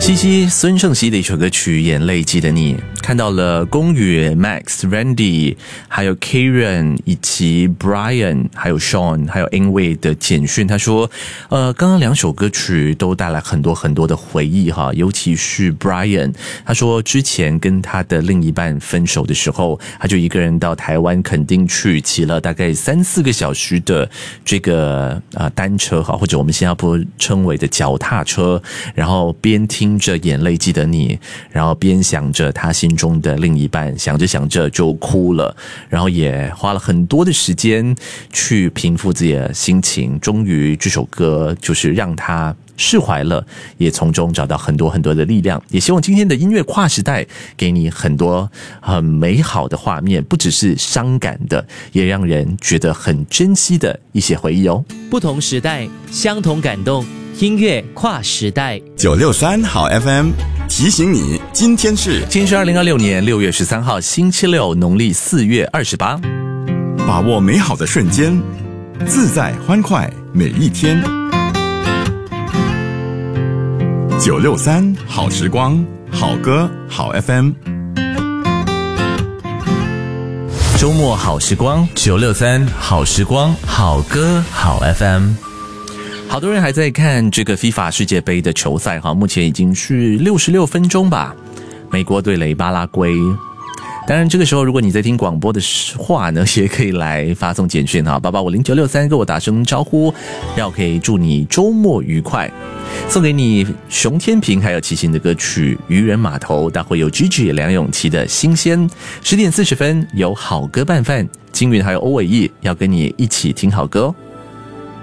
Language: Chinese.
西西孙盛希的一首歌曲《眼泪记得你》，看到了龚宇、Max、Randy 还有 Karen 以及 Brian 还有 Sean 还有 Inway 的简讯，他说刚刚两首歌曲都带来很多很多的回忆哈，尤其是 Brian， 他说之前跟他的另一半分手的时候，他就一个人到台湾垦丁去骑了大概3-4个小时的这个单车哈，或者我们新加坡称为的脚踏车，然后边听着眼泪记得你，然后边想着他心中的另一半，想着想着就哭了，然后也花了很多的时间去平复自己的心情，终于这首歌就是让他释怀了，也从中找到很多很多的力量。也希望今天的音乐跨时代给你很多很美好的画面，不只是伤感的，也让人觉得很珍惜的一些回忆哦。 不同时代，相同感动，音乐跨时代。 963好 FM 提醒你，今天是 2026年6月13号星期六，农历4月28。 把握美好的瞬间，自在欢快每一天。963好时光，好歌好 FM。 周末好时光，963好时光，好歌好 FM。好多人还在看这个 FIFA 世界杯的球赛哈，目前已经是66分钟吧，美国对垒巴拉圭。当然这个时候如果你在听广播的话呢，也可以来发送简讯哈，8850-963跟我打声招呼，然后可以祝你周末愉快。送给你熊天平还有齐秦的歌曲《渔人码头》，待会有 Gigi 梁咏琪的新鲜。10点40分有好歌拌饭，金云还有欧伟毅要跟你一起听好歌哦。